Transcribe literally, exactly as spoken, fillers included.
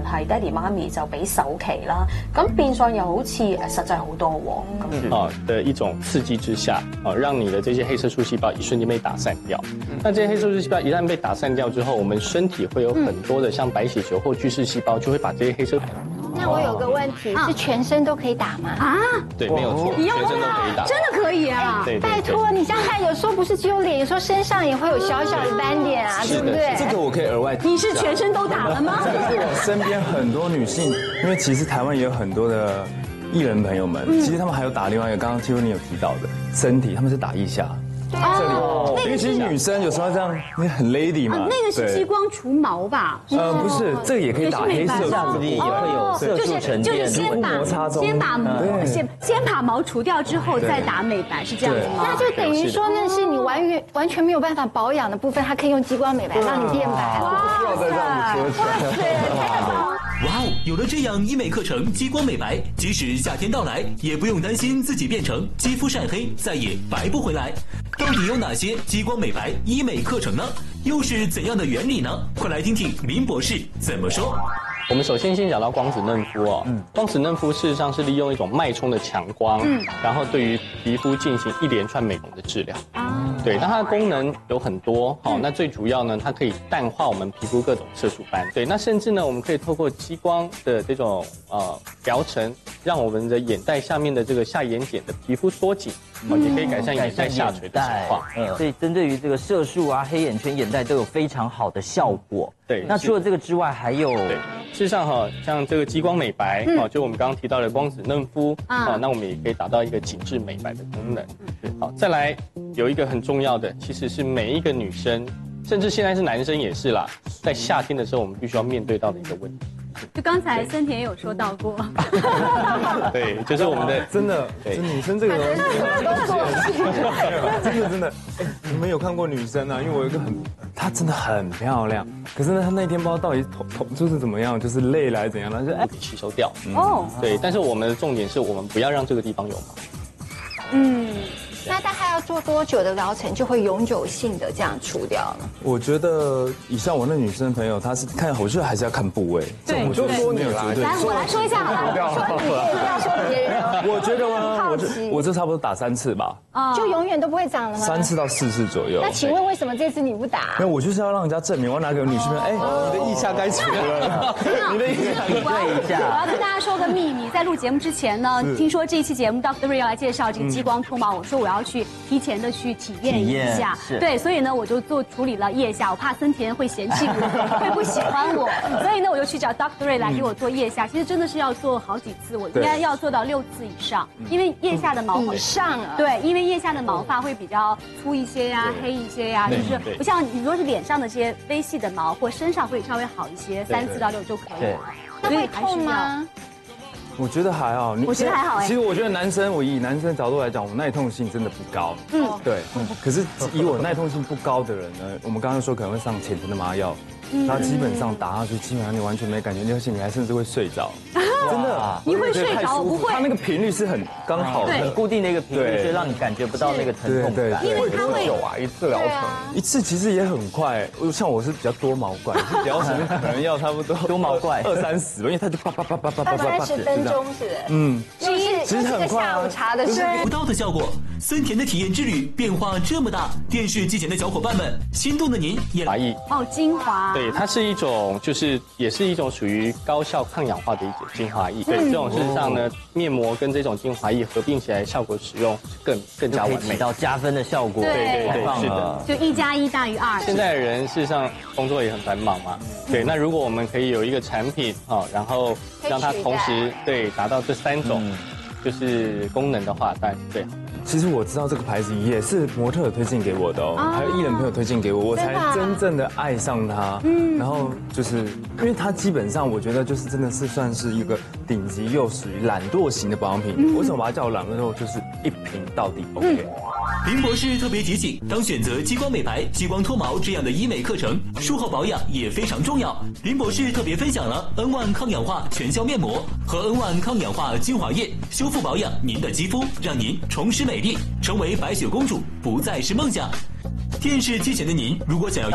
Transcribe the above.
係爹哋媽咪就俾首期啦，咁變相又好似誒實際好多喎。咁啊的一種刺激之下，啊，讓你的這些黑色素細胞一瞬間被打散掉。那這些黑色素細胞一旦被打散掉之後，我們身體會有很多的像白血球或巨噬細胞，就會把這些黑色。 那我有個問題，是全身都可以打嗎？啊， 對，沒有錯，全身都可以打， 真的可以啊！ 對， 拜託，你想想看，有時候不是只有臉，有時候身上也會有小小的斑點啊，對不對？ 這個我可以額外提。 你是全身都打了嗎？ 這個是我身邊很多女性，因為其實台灣也有很多的藝人朋友們，其實他們還有打另外一個，剛剛聽說你有提到的身體，他們是打腋下。這裡，因為其實女生有時候這樣，你很 lady 嘛。 那個是激光除毛吧？ 呃，不是，這個也可以打黑色素， 也會有色素沉澱。 就是先把先把毛先先把毛除掉之後，再打美白，是這樣子嗎？ 那就等於說，那是你完全完全沒有辦法保養的部分，它可以用激光美白讓你變白。 哇塞！ 哇塞！ 哇哦，有了這樣醫美課程激光美白，即使夏天到來，也不用擔心自己變成肌膚曬黑，再也白不回來。到底有哪些激光美白醫美課程呢？又是怎樣的原理呢？快來聽聽林博士怎麼說。 我們首先先講到光子嫩膚哦，嗯，光子嫩膚事實上是利用一種脈衝的強光，嗯，然後對於皮膚進行一連串美容的治療。啊，對，那它的功能有很多，好，那最主要呢，它可以淡化我們皮膚各種色素斑。對，那甚至呢，我們可以透過激光的這種呃療程，讓我們的眼袋下面的這個下眼瞼的皮膚縮緊，哦，也可以改善眼袋下垂的情況。 嗯，所以針對於這個色素啊、黑眼圈、眼袋都有非常好的效果。 對， 那除了這個之外，還有對。事實上哈，像這個激光美白，哦，就我們剛剛提到的光子嫩膚，啊，那我們也可以達到一個緊緻美白的功能。好，再來有一個很重要的，其實是每一個女生，甚至現在是男生也是啦，在夏天的時候，我們必須要面對到的一個問題。 就剛才森田也有說到過， 對，就是我們的真的，對，女生這個東西，真的真的，哎，你們有看過女生啊？因為我有一個很，她真的很漂亮，可是呢，她那天不知道到底頭頭就是怎麼樣，就是累了還是怎樣，她就哎吸收掉。 哦， 對，但是我們的重點是我們不要讓這個地方有毛。 嗯。那大概要做多久的療程就會永久性的這樣除掉呢？ 我覺得以像我那女生朋友，她是看，我覺得還是要看部位。 對， 我就說你有絕對。 來，我來說一下好了，說你，不要說別人。 我覺得嗎？我這我這差不多打三次吧。 啊，就永遠都不會長了嗎？ 三次到四次左右。 那請問為什麼這次你不打？ 沒有，我就是要讓人家證明，我拿給我女生，哎，你的腋下該除了，你的腋下對一下。 我要跟大家說個秘密，在錄節目之前呢，聽說這一期節目 Doctor Ray 要來介紹這個激光脫毛，我說我要去提前的去體驗一下，對，所以呢，我就做處理了腋下，我怕森田會嫌棄我，會不喜歡我，所以呢，我就去找 Doctor Ray 來給我做腋下。其實真的是要做好幾次，我應該要做到六次以上，因為腋下的毛以上啊， 對，因為腋下的毛髮會比較粗一些呀、黑一些呀，就是不像你如果是臉上的這些微細的毛，或身上會稍微好一些，三次到六就可以了。 那會痛嗎？ 我覺得還好， 我覺得還好哎。 其實我覺得男生，我以男生角度來講，我耐痛性真的不高。嗯，對。可是以我耐痛性不高的人呢，我們剛剛說可能會上淺層的麻藥，它基本上打下去，基本上你完全沒感覺，而且你還甚至會睡着。真的， 你會睡着？我不會。 它那個頻率是很剛好的， 很固定的一個頻率，所以讓你感覺不到那個疼痛感。 因為它會久啊，一次療程，一次其實也很快。像我是比較多毛怪，療程可能要差不多多毛怪二三十，因為它就叭叭叭叭叭叭叭二三十分鐘是。 嗯， 其實其實很快啊。下午茶的時候。 不到的效果，森田的體驗之旅變化這麼大，電視機前的小伙伴們，心動的您也華裔哦，精華。 對，它是一種，就是也是一種屬於高效抗氧化的一種精華液。對，這種事實上呢，面膜跟這種精華液合併起來，效果使用更更加完美， 起到加分的效果。 對對對，是的， 就一加一大於二。 現在的人事實上工作也很繁忙嘛，對，那如果我們可以有一個產品啊，然後讓它同時對達到這三種就是功能的話，當然是最好。 其實我知道這個牌子也是模特推薦給我的哦，還有藝人朋友推薦給我，我才真正的愛上它。嗯，然後就是因為它基本上我覺得就是真的是算是一個頂級又屬於懶惰型的保養品。為什麼把它叫懶惰？就是一瓶到底 OK。 林博士特別提醒，當選擇激光美白、激光脫毛這樣的醫美課程，術後保養也非常重要。林博士特別分享了 N 一 抗氧化全效面膜和 N 一 抗氧化精華液，修復保養您的肌膚，讓您重拾美麗，成為白雪公主不再是夢想。電視機前的您，如果想要